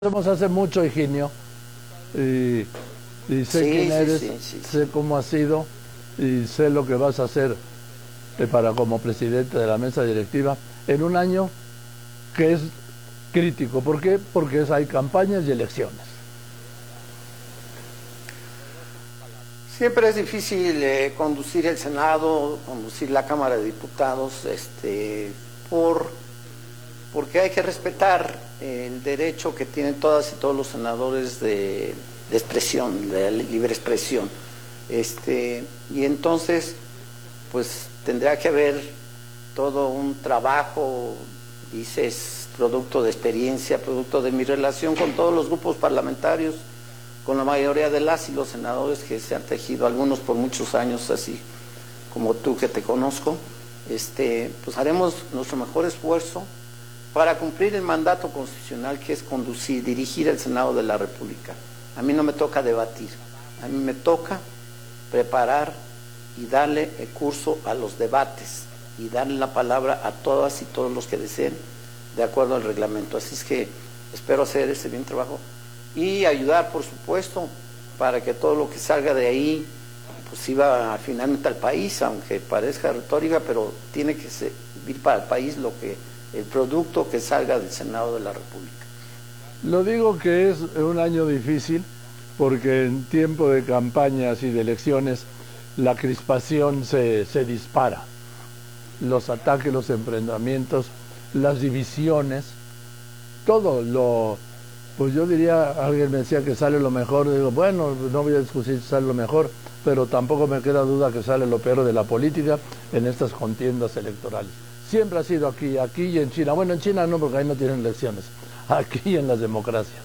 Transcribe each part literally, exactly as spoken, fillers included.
Conocemos hace mucho, Higinio, y, y sé Sí, quién sí, eres, sí, sí, sí. sé cómo has sido y sé lo que vas a hacer eh, para como presidente de la mesa directiva en un año que es crítico. ¿Por qué? Porque es- hay campañas y elecciones. Siempre es difícil eh, conducir el Senado, conducir la Cámara de Diputados, este, por, porque hay que respetar el derecho que tienen todas y todos los senadores de, de expresión, de libre expresión. Este, y entonces, pues tendrá que haber todo un trabajo, dices, producto de experiencia, producto de mi relación con todos los grupos parlamentarios, con la mayoría de las y los senadores que se han tejido, algunos por muchos años, así como tú que te conozco. Este, pues haremos nuestro mejor esfuerzo para cumplir el mandato constitucional, que es conducir, dirigir el Senado de la República. A mí no me toca debatir, a mí me toca preparar y darle el curso a los debates y darle la palabra a todas y todos los que deseen, de acuerdo al reglamento. Así es que espero hacer ese bien trabajo y ayudar, por supuesto, para que todo lo que salga de ahí pues iba finalmente al país, aunque parezca retórica, pero tiene que servir para el país lo que el producto que salga del Senado de la República. Lo digo que es un año difícil porque en tiempo de campañas y de elecciones la crispación se, se dispara. Los ataques, los enfrentamientos, las divisiones, todo lo... Pues yo diría, alguien me decía que sale lo mejor, digo, bueno, no voy a discutir si sale lo mejor, pero tampoco me queda duda que sale lo peor de la política en estas contiendas electorales. Siempre ha sido aquí, aquí y en China. Bueno, en China no, porque ahí no tienen elecciones. Aquí en las democracias.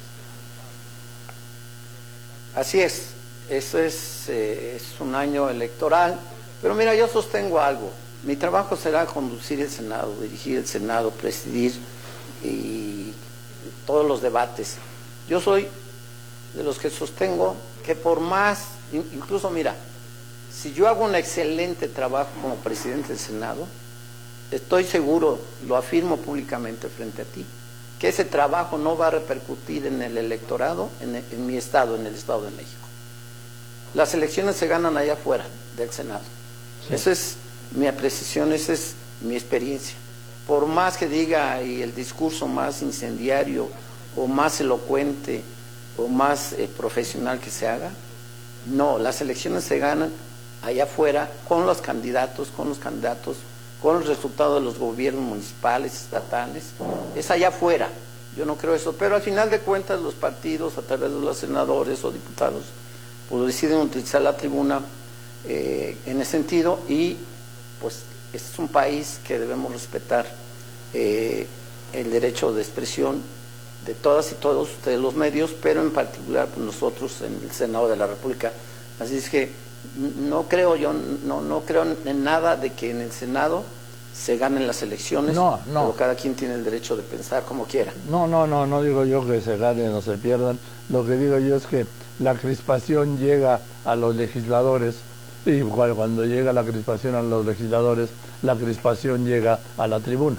Así es, eso es, eh, es un año electoral, pero mira, yo sostengo algo. Mi trabajo será conducir el Senado, dirigir el Senado, presidir y todos los debates. Yo soy de los que sostengo que por más, incluso mira, si yo hago un excelente trabajo como presidente del Senado, estoy seguro, lo afirmo públicamente frente a ti, que ese trabajo no va a repercutir en el electorado, en, el, en mi estado, en el Estado de México. Las elecciones se ganan allá afuera del Senado. Sí. Esa es mi apreciación, esa es mi experiencia. Por más que diga y el discurso más incendiario o más elocuente o más eh, profesional que se haga, no, las elecciones se ganan allá afuera con los candidatos, con los candidatos, con el resultado de los gobiernos municipales, estatales, es allá afuera. Yo no creo eso, pero al final de cuentas los partidos, a través de los senadores o diputados, pues deciden utilizar la tribuna eh, en ese sentido y pues este es un país que debemos respetar eh, el derecho de expresión de todas y todos ustedes los medios, pero en particular pues, nosotros en el Senado de la República. Así es que no creo yo, no, no creo en nada de que en el Senado se ganen las elecciones, no, no. pero cada quien tiene el derecho de pensar como quiera. No, no, no, no digo yo que se ganen o se pierdan, lo que digo yo es que la crispación llega a los legisladores y cuando llega la crispación a los legisladores, la crispación llega a la tribuna.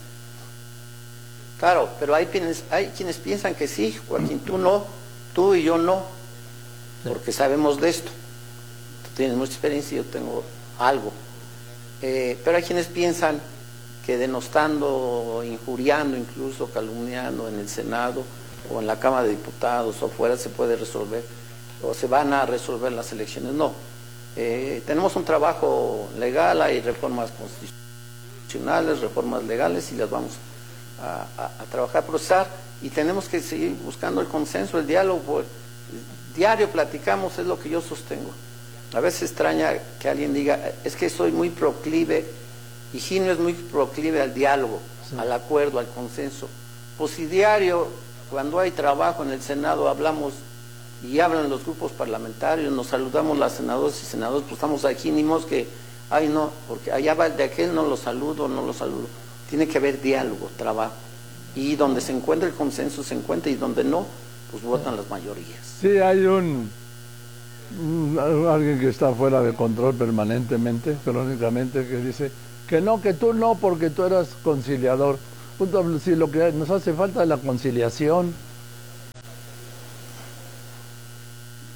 Claro, pero hay quienes, hay quienes piensan que sí, Joaquín, tú no, tú y yo no, porque sabemos de esto. Tú tienes mucha experiencia y yo tengo algo. Eh, pero hay quienes piensan que denostando, injuriando, incluso calumniando en el Senado o en la Cámara de Diputados o fuera se puede resolver o se van a resolver las elecciones. No, eh, tenemos un trabajo legal, hay reformas constitucionales, reformas legales y las vamos a, a, a trabajar, procesar y tenemos que seguir buscando el consenso, el diálogo. El diario platicamos, es lo que yo sostengo. A veces extraña que alguien diga, es que soy muy proclive, Higinio es muy proclive al diálogo, sí, al acuerdo, al consenso. Pues si diario, cuando hay trabajo en el Senado, hablamos y hablan los grupos parlamentarios, nos saludamos las senadoras y senadores, pues estamos aquí, ni modo que, ay no, porque allá va el de aquel, no lo saludo, no lo saludo. Tiene que haber diálogo, trabajo. Y donde se encuentra el consenso se encuentra y donde no, pues votan las mayorías. Sí, hay un... alguien que está fuera de control permanentemente, crónicamente, que dice que no, que tú no, porque tú eras conciliador. Si lo que nos hace falta es la conciliación,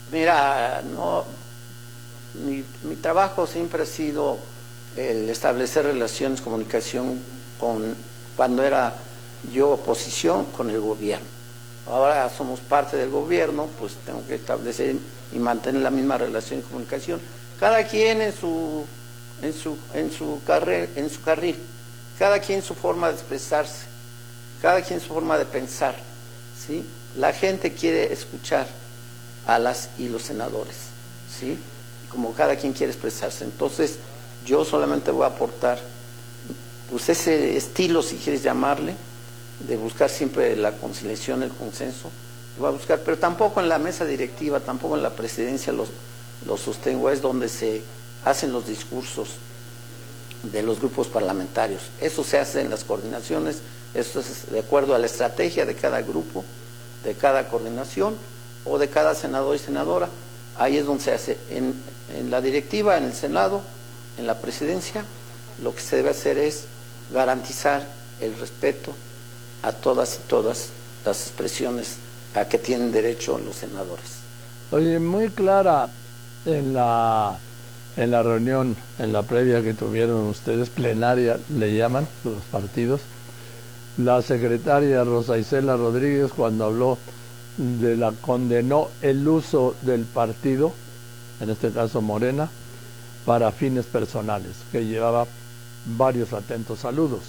Mira, no, mi, mi trabajo siempre ha sido el establecer relaciones, comunicación con, cuando era yo oposición, con el gobierno. Ahora somos parte del gobierno, pues tengo que establecer y mantener la misma relación y comunicación. Cada quien en su, en su, en su carrera, en su carril, cada quien su forma de expresarse, cada quien su forma de pensar, ¿sí? La gente quiere escuchar a las y los senadores, ¿sí? Como cada quien quiere expresarse. Entonces, yo solamente voy a aportar, pues ese estilo, si quieres llamarle, de buscar siempre la conciliación, el consenso, lo voy a buscar, pero tampoco en la mesa directiva, tampoco en la presidencia lo los sostengo, es donde se hacen los discursos de los grupos parlamentarios. Eso se hace en las coordinaciones, eso es de acuerdo a la estrategia de cada grupo, de cada coordinación o de cada senador y senadora. Ahí es donde se hace. En, en la directiva, en el Senado, en la presidencia, lo que se debe hacer es garantizar el respeto a todas y todas las expresiones a que tienen derecho los senadores. Oye, muy clara en la en la reunión, en la previa que tuvieron ustedes, plenaria le llaman los partidos, la secretaria Rosa Isela Rodríguez, cuando habló de la condenó el uso del partido, en este caso Morena, para fines personales, que llevaba varios atentos saludos.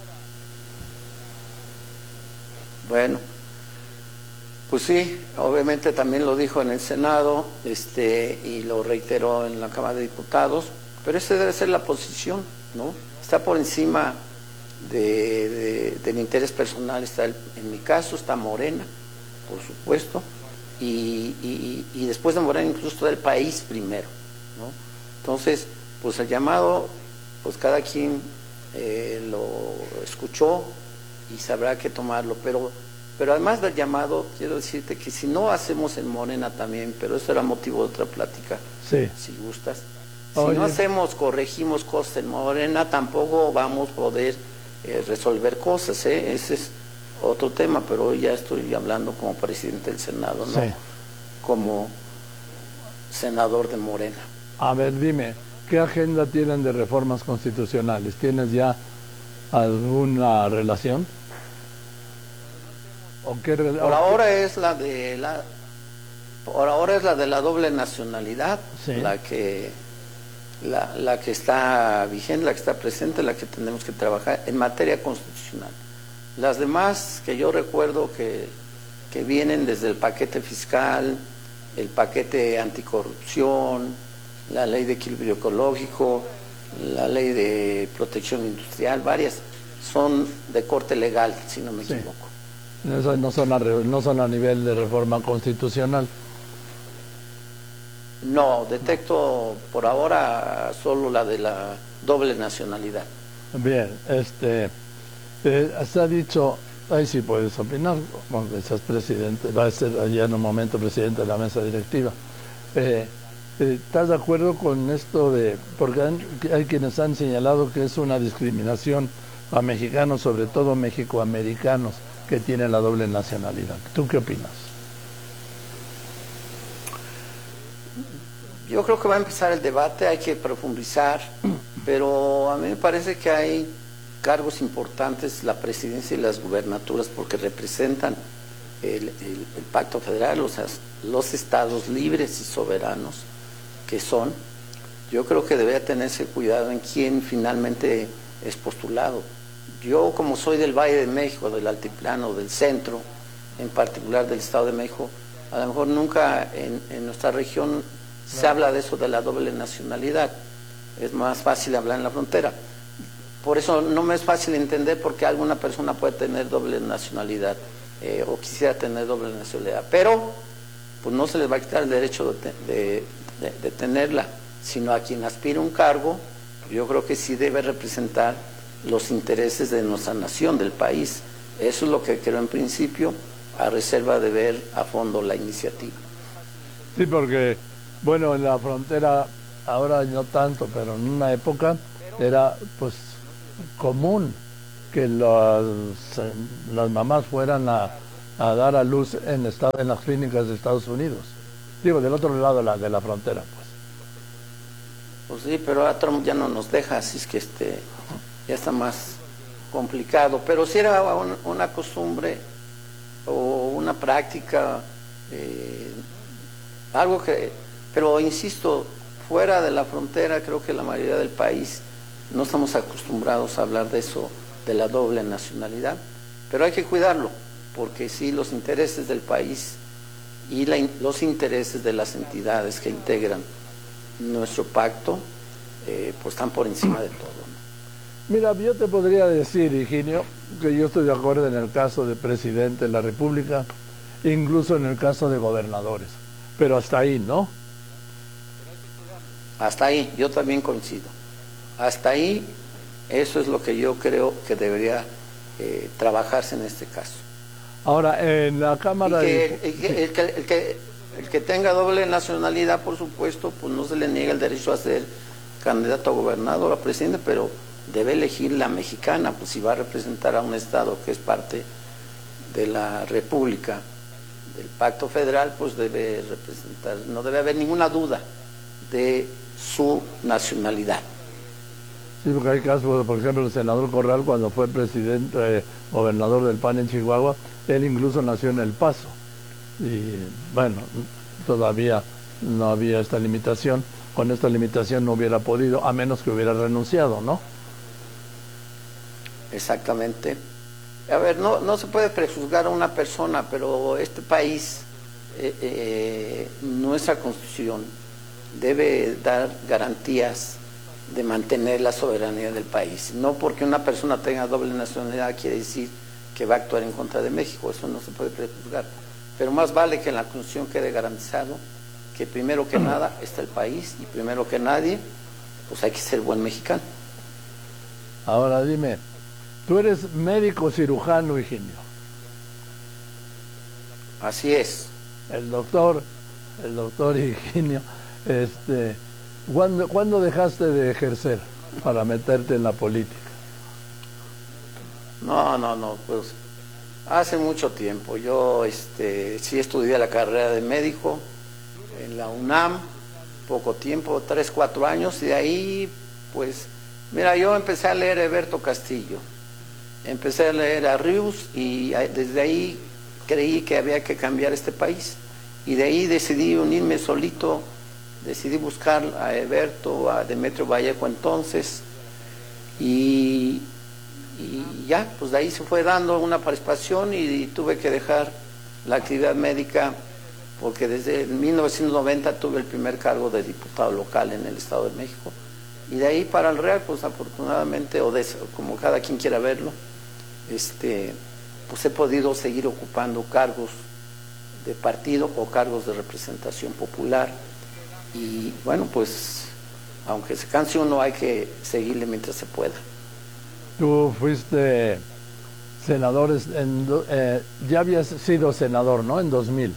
Bueno, pues sí, obviamente también lo dijo en el Senado, este, y lo reiteró en la Cámara de Diputados, pero esa debe ser la posición, ¿no? Está por encima de, de, del interés personal, está el, en mi caso está Morena, por supuesto, y, y, y después de Morena incluso todo el país primero, ¿no? Entonces, pues el llamado, pues cada quien eh, lo escuchó y sabrá qué tomarlo, pero pero además del llamado, quiero decirte que si no hacemos en Morena también, pero eso era motivo de otra plática, sí, si gustas, Oye. si no hacemos, corregimos cosas en Morena, tampoco vamos a poder eh, resolver cosas, ¿eh? Ese es otro tema, pero hoy ya estoy hablando como presidente del Senado, no sí. como senador de Morena. A ver, dime, ¿qué agenda tienen de reformas constitucionales? ¿Tienes ya alguna relación? ¿O qué re por ahora es la de la por ahora es la de la doble nacionalidad, sí. la que la, la que está vigente, la que está presente, la que tenemos que trabajar en materia constitucional. Las demás que yo recuerdo que, que vienen desde el paquete fiscal, el paquete anticorrupción, la ley de equilibrio ecológico, la ley de protección industrial, varias son de corte legal, si no me equivoco. Sí. Esas no son, a, no son a nivel de reforma constitucional. No, detecto por ahora solo la de la doble nacionalidad. Bien, este, eh, se ha dicho, ahí sí puedes opinar, bueno, seas presidente, va a ser ya en un momento presidente de la mesa directiva. Eh, eh, ¿Estás de acuerdo con esto de, porque hay, hay quienes han señalado que es una discriminación a mexicanos, sobre todo mexicoamericanos, que tienen la doble nacionalidad? ¿Tú qué opinas? Yo creo que va a empezar el debate, hay que profundizar, pero a mí me parece que hay cargos importantes, la presidencia y las gubernaturas, porque representan el, el, el pacto federal, o sea, los estados libres y soberanos que son. Yo creo que debería tenerse cuidado en quién finalmente es postulado. Yo, como soy del Valle de México, del Altiplano, del centro, en particular del Estado de México, a lo mejor nunca en, en nuestra región se no. habla de eso, de la doble nacionalidad. Es más fácil hablar en la frontera. Por eso no me es fácil entender por qué alguna persona puede tener doble nacionalidad eh, o quisiera tener doble nacionalidad. Pero, pues no se les va a quitar el derecho de, de, de, de tenerla, sino a quien aspira un cargo, yo creo que sí debe representar los intereses de nuestra nación, del país. Eso es lo que creo en principio, a reserva de ver a fondo la iniciativa. Sí, porque, bueno, en la frontera, ahora no tanto, pero en una época era pues común que las, las mamás fueran a, a dar a luz en, estado, en las clínicas de Estados Unidos. Digo, del otro lado de la, de la frontera, pues. Pues sí, pero a Trump ya no nos deja, así es que este ya está más complicado. Pero si era un, una costumbre o una práctica, eh, algo que, pero insisto, fuera de la frontera creo que la mayoría del país no estamos acostumbrados a hablar de eso, de la doble nacionalidad, pero hay que cuidarlo, porque sí, los intereses del país y la, los intereses de las entidades que integran nuestro pacto, eh, pues están por encima de todo, ¿no? Mira, yo te podría decir, Higinio, que yo estoy de acuerdo en el caso de presidente de la República, incluso en el caso de gobernadores, pero hasta ahí, ¿no? Hasta ahí, yo también coincido. Hasta ahí, eso es lo que yo creo que debería eh, trabajarse en este caso. Ahora, en la Cámara... Y que, de... el, que, el, que, el, que, el que tenga doble nacionalidad, por supuesto, pues no se le niega el derecho a ser candidato a gobernador o a presidente, pero debe elegir la mexicana, pues si va a representar a un estado que es parte de la República, del Pacto Federal, pues debe representar, no debe haber ninguna duda de su nacionalidad. Sí, porque hay casos, por ejemplo, el senador Corral, cuando fue presidente, eh, gobernador del P A N en Chihuahua, él incluso nació en El Paso. Y bueno, todavía no había esta limitación. Con esta limitación no hubiera podido, a menos que hubiera renunciado, ¿no? Exactamente. A ver, no, no se puede prejuzgar a una persona, pero este país, eh, eh, nuestra Constitución, debe dar garantías de mantener la soberanía del país. No porque una persona tenga doble nacionalidad quiere decir que va a actuar en contra de México, eso no se puede prejuzgar. Pero más vale que en la Constitución quede garantizado que primero que nada está el país y primero que nadie, pues hay que ser buen mexicano. Ahora dime, tú eres médico cirujano, Higinio. Así es. El doctor, el doctor Higinio, este, ¿cuándo, ¿cuándo dejaste de ejercer para meterte en la política? No, no, no, pues hace mucho tiempo. Yo este, sí estudié la carrera de médico en la UNAM, poco tiempo, tres, cuatro años, y de ahí, pues, mira, yo empecé a leer a Heberto Castillo, empecé a leer a Rius, y desde ahí creí que había que cambiar este país, y de ahí decidí unirme solito, decidí buscar a Heberto, a Demetrio Vallejo entonces, y, y ya, pues de ahí se fue dando una participación, y, y tuve que dejar la actividad médica, porque desde mil novecientos noventa tuve el primer cargo de diputado local en el Estado de México, y de ahí para el Real, pues afortunadamente, o de, como cada quien quiera verlo, este, pues he podido seguir ocupando cargos de partido o cargos de representación popular, y bueno, pues aunque se canse uno hay que seguirle mientras se pueda. Tú fuiste senador, en, eh, ya habías sido senador, ¿no? En dos mil.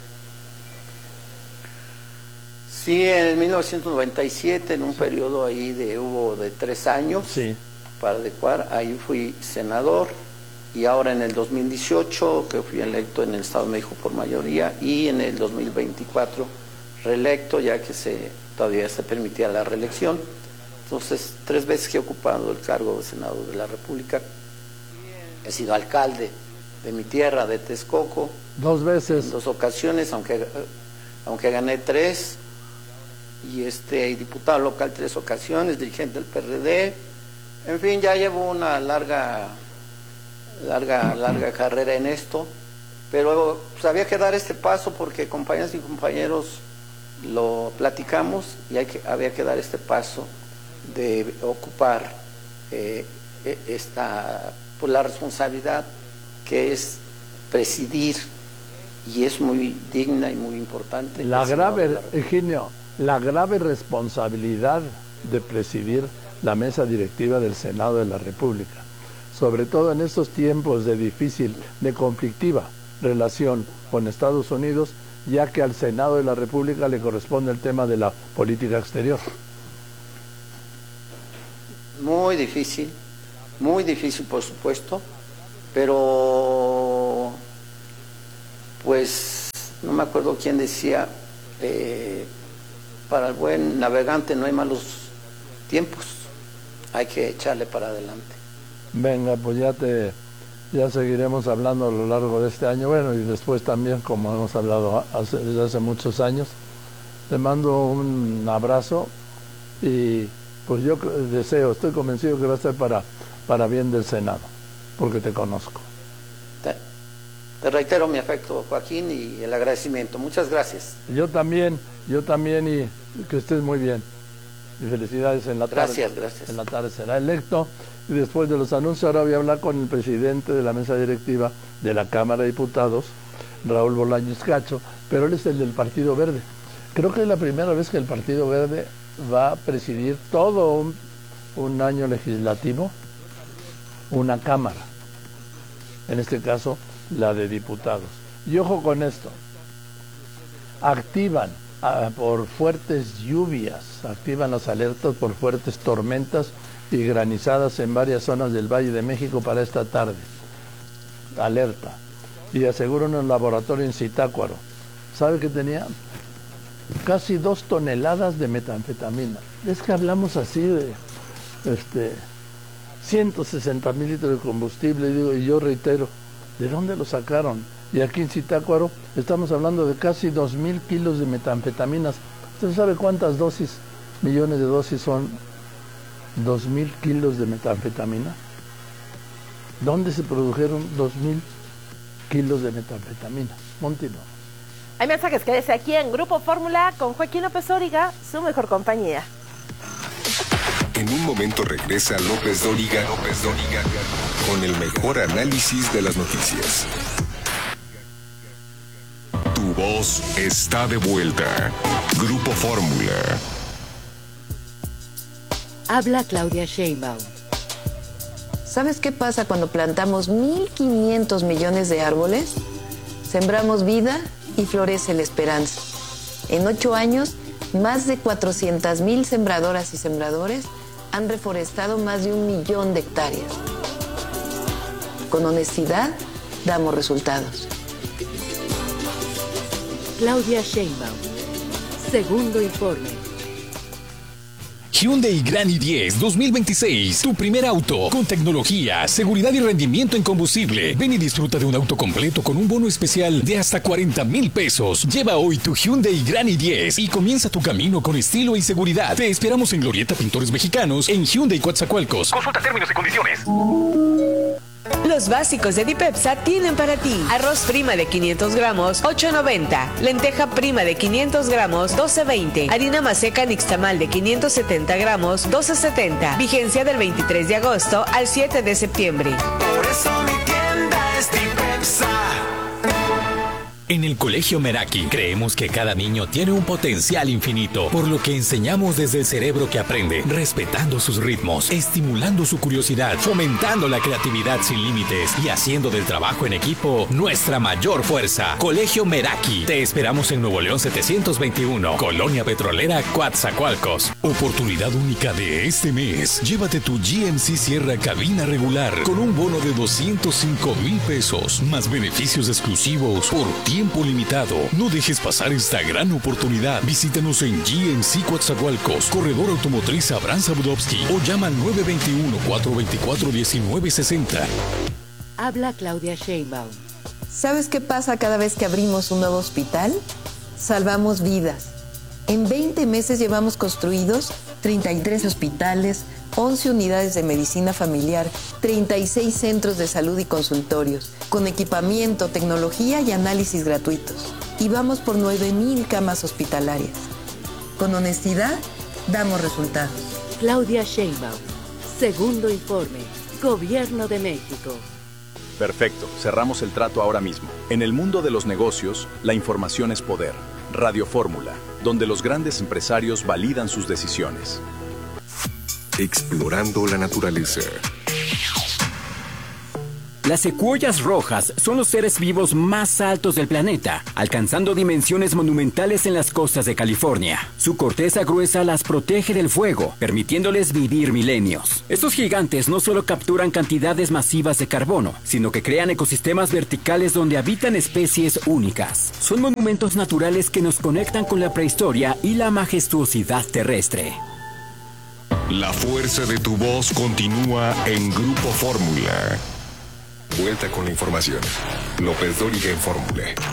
Sí, en mil novecientos noventa y siete, en un periodo ahí de hubo de tres años, sí, para adecuar, ahí fui senador, y ahora en el dos mil dieciocho, que fui electo en el Estado de México por mayoría, y en el dos mil veinticuatro reelecto, ya que se todavía se permitía la reelección. Entonces, tres veces que he ocupado el cargo de senador de la República. He sido alcalde de mi tierra, de Texcoco. Dos veces. En dos ocasiones, aunque, aunque gané tres. Y este y diputado local tres ocasiones, dirigente del P R D. En fin, ya llevo una larga, larga, larga carrera en esto. Pero pues, había que dar este paso porque compañeras y compañeros lo platicamos y hay que, había que dar este paso de ocupar eh, esta, pues, la responsabilidad que es presidir, y es muy digna y muy importante. La grave, Higinio, la grave responsabilidad de presidir la mesa directiva del Senado de la República, sobre todo en estos tiempos de difícil, de conflictiva relación con Estados Unidos, ya que al Senado de la República le corresponde el tema de la política exterior. Muy difícil, muy difícil por supuesto, pero pues no me acuerdo quién decía eh, para el buen navegante no hay malos tiempos, hay que echarle para adelante. Venga, pues ya te ya seguiremos hablando a lo largo de este año, bueno, y después también, como hemos hablado hace, desde hace muchos años. Te mando un abrazo y pues yo deseo, estoy convencido que va a ser para, para bien del Senado, porque te conozco. Te, te reitero mi afecto, Joaquín, y el agradecimiento. Muchas gracias. Yo también, yo también, y que estés muy bien. Y felicidades. En la tarde. Gracias, gracias. En la tarde será electo. Y después de los anuncios, ahora voy a hablar con el presidente de la mesa directiva de la Cámara de Diputados, Raúl Bolaños Cacho, pero él es el del Partido Verde. Creo que es la primera vez que el Partido Verde va a presidir todo un, un año legislativo, una Cámara, en este caso la de diputados. Y ojo con esto, activan a, por fuertes lluvias, activan las alertas por fuertes tormentas y granizadas en varias zonas del Valle de México para esta tarde. Alerta. Y aseguran un laboratorio en Zitácuaro. ¿Sabe qué tenía? Casi dos toneladas de metanfetamina. Es que hablamos así de este, ciento sesenta mil litros de combustible, y, digo, y yo reitero, ¿de dónde lo sacaron? Y aquí en Zitácuaro estamos hablando de casi dos mil kilos de metanfetaminas. ¿Usted sabe cuántas dosis, millones de dosis son dos mil kilos de metanfetamina? ¿Dónde se produjeron dos mil kilos de metanfetamina? Continuamos. Hay mensajes, quédese aquí en Grupo Fórmula con Joaquín López Dóriga, su mejor compañía. En un momento regresa López Dóriga, López Dóriga con el mejor análisis de las noticias. Tu voz está de vuelta. Grupo Fórmula. Habla Claudia Sheinbaum. ¿Sabes qué pasa cuando plantamos mil quinientos millones de árboles? Sembramos vida y florece la esperanza. En ocho años, más de cuatrocientas mil sembradoras y sembradores han reforestado más de un millón de hectáreas. Con honestidad, damos resultados. Claudia Sheinbaum. Segundo informe. Hyundai Grand i diez dos mil veintiséis, tu primer auto, con tecnología, seguridad y rendimiento en combustible. Ven y disfruta de un auto completo con un bono especial de hasta cuarenta mil pesos. Lleva hoy tu Hyundai Grand i diez y comienza tu camino con estilo y seguridad. Te esperamos en Glorieta Pintores Mexicanos, en Hyundai Coatzacoalcos. Consulta términos y condiciones. Los básicos de Dipepsa tienen para ti arroz prima de quinientos gramos, ocho noventa, lenteja prima de quinientos gramos, doce veinte, harina maseca nixtamal de quinientos setenta gramos, doce setenta. Vigencia del veintitrés de agosto al siete de septiembre. Por eso mi tienda es Dipepsa. En el Colegio Meraki creemos que cada niño tiene un potencial infinito, por lo que enseñamos desde el cerebro que aprende, respetando sus ritmos, estimulando su curiosidad, fomentando la creatividad sin límites y haciendo del trabajo en equipo nuestra mayor fuerza. Colegio Meraki. Te esperamos en Nuevo León setecientos veintiuno, Colonia Petrolera, Coatzacoalcos. Oportunidad única de este mes. Llévate tu G M C Sierra cabina regular con un bono de doscientos cinco mil pesos, más beneficios exclusivos por ti. Tiempo limitado. No dejes pasar esta gran oportunidad. Visítanos en G M C Coatzacoalcos, Corredor Automotriz Abraham Zabudowski o llama al nueve dos uno, cuatro dos cuatro, uno nueve seis cero. Habla Claudia Sheinbaum. ¿Sabes qué pasa cada vez que abrimos un nuevo hospital? Salvamos vidas. En veinte meses llevamos construidos treinta y tres hospitales, once unidades de medicina familiar, treinta y seis centros de salud y consultorios, con equipamiento, tecnología y análisis gratuitos. Y vamos por nueve mil camas hospitalarias. Con honestidad, damos resultados. Claudia Sheinbaum. Segundo informe. Gobierno de México. Perfecto, cerramos el trato ahora mismo. En el mundo de los negocios, la información es poder. Radio Fórmula, donde los grandes empresarios validan sus decisiones. Explorando la naturaleza. Las secuoyas rojas son los seres vivos más altos del planeta, alcanzando dimensiones monumentales en las costas de California. Su corteza gruesa las protege del fuego, permitiéndoles vivir milenios. Estos gigantes no solo capturan cantidades masivas de carbono, sino que crean ecosistemas verticales donde habitan especies únicas. Son monumentos naturales que nos conectan con la prehistoria y la majestuosidad terrestre. La fuerza de tu voz continúa en Grupo Fórmula. Vuelta con la información. López Dóriga en Fórmula.